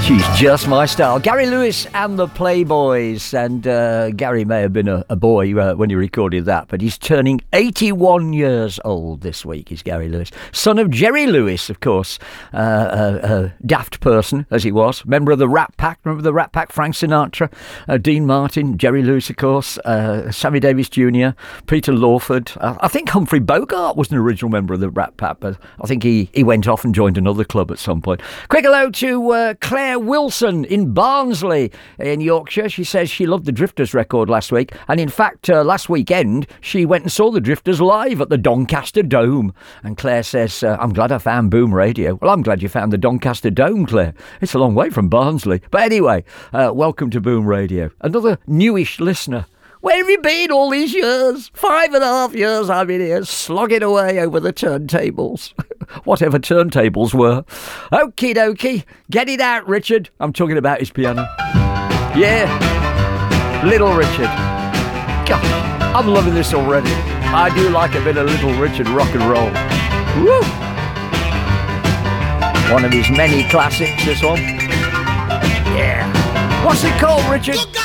She's just my style. Gary Lewis and the Playboys. And Gary may have been a boy when he recorded that, but he's turning 81 years old this week, is Gary Lewis. Son of Jerry Lewis, of course. A daft person, as he was. Member of the Rat Pack. Remember the Rat Pack? Frank Sinatra, Dean Martin, Jerry Lewis, of course, Sammy Davis Jr., Peter Lawford. I think Humphrey Bogart was an original member of the Rat Pack, but I think he went off and joined another club at some point. Quick hello to Claire Wilson in Barnsley in Yorkshire. She says she loved the Drifters record last week, and in fact last weekend she went and saw the Drifters live at the Doncaster Dome. And Claire says, I'm glad I found Boom Radio. Well, I'm glad you found the Doncaster Dome, Claire. It's a long way from Barnsley. But anyway, welcome to Boom Radio. Another newish listener. Where have you been all these years? 5.5 years I've been here, slogging away over the turntables. Whatever turntables were. Okie dokie. Get it out, Richard. I'm talking about his piano. Yeah. Little Richard. Gosh, I'm loving this already. I do like a bit of Little Richard rock and roll. Woo! One of his many classics, this one. Yeah. What's it called, Richard?